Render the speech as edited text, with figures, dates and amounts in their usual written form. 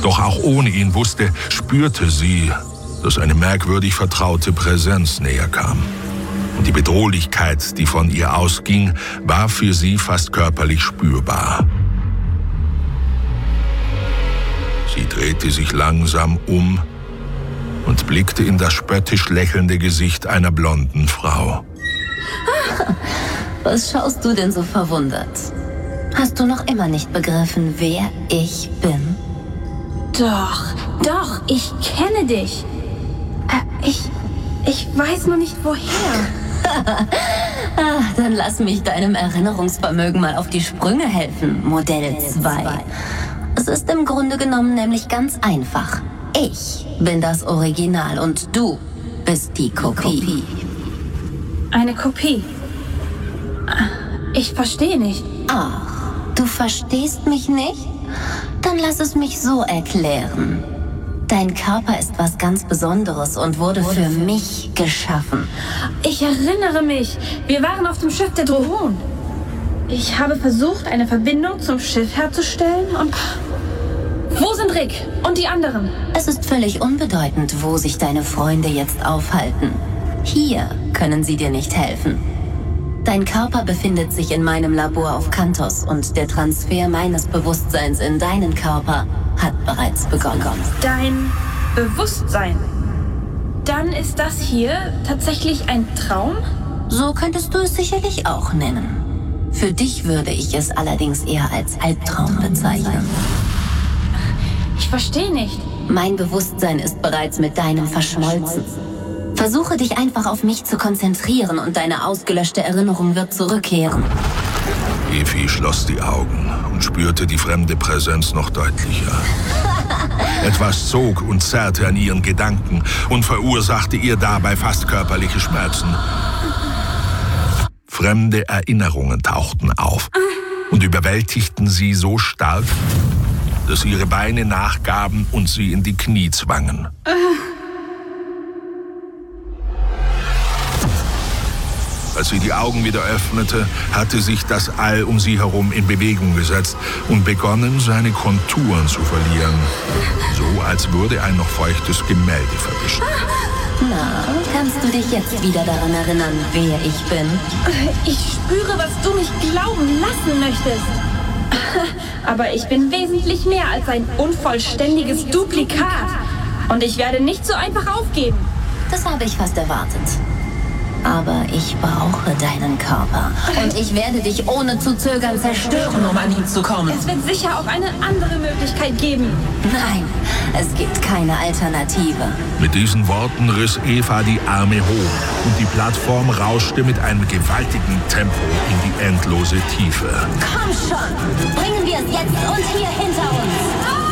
Doch auch ohne ihn spürte sie, dass eine merkwürdig vertraute Präsenz näher kam. Und die Bedrohlichkeit, die von ihr ausging, war für sie fast körperlich spürbar. Sie drehte sich langsam um und blickte in das spöttisch lächelnde Gesicht einer blonden Frau. Was schaust du denn so verwundert? Hast du noch immer nicht begriffen, wer ich bin? Doch, ich kenne dich. Ich weiß nur nicht woher. Dann lass mich deinem Erinnerungsvermögen mal auf die Sprünge helfen, Modell 2. Es ist im Grunde genommen nämlich ganz einfach. Ich bin das Original und du bist die Kopie. Eine Kopie? Ich verstehe nicht. Ach, du verstehst mich nicht? Dann lass es mich so erklären. Dein Körper ist was ganz Besonderes und wurde für mich geschaffen. Ich erinnere mich. Wir waren auf dem Schiff der Drohon. Ich habe versucht, eine Verbindung zum Schiff herzustellen und... Wo sind Rick und die anderen? Es ist völlig unbedeutend, wo sich deine Freunde jetzt aufhalten. Hier können sie dir nicht helfen. Dein Körper befindet sich in meinem Labor auf Kantos und der Transfer meines Bewusstseins in deinen Körper hat bereits begonnen. Dein Bewusstsein? Dann ist das hier tatsächlich ein Traum? So könntest du es sicherlich auch nennen. Für dich würde ich es allerdings eher als Albtraum bezeichnen. Ich verstehe nicht. Mein Bewusstsein ist bereits mit deinem verschmolzen. Versuche dich einfach auf mich zu konzentrieren und deine ausgelöschte Erinnerung wird zurückkehren. Efi schloss die Augen und spürte die fremde Präsenz noch deutlicher. Etwas zog und zerrte an ihren Gedanken und verursachte ihr dabei fast körperliche Schmerzen. Fremde Erinnerungen tauchten auf und überwältigten sie so stark, dass ihre Beine nachgaben und sie in die Knie zwangen. Als sie die Augen wieder öffnete, hatte sich das All um sie herum in Bewegung gesetzt und begonnen, seine Konturen zu verlieren. So, als würde ein noch feuchtes Gemälde verwischen. Na, kannst du dich jetzt wieder daran erinnern, wer ich bin? Ich spüre, was du mich glauben lassen möchtest. Aber ich bin wesentlich mehr als ein unvollständiges Duplikat. Und ich werde nicht so einfach aufgeben. Das habe ich fast erwartet. Aber ich brauche deinen Körper. Und ich werde dich ohne zu zögern zerstören, um an ihn zu kommen. Es wird sicher auch eine andere Möglichkeit geben. Nein, es gibt keine Alternative. Mit diesen Worten riss Eva die Arme hoch und die Plattform rauschte mit einem gewaltigen Tempo in die endlose Tiefe. Komm schon, bringen wir es jetzt und hier hinter uns.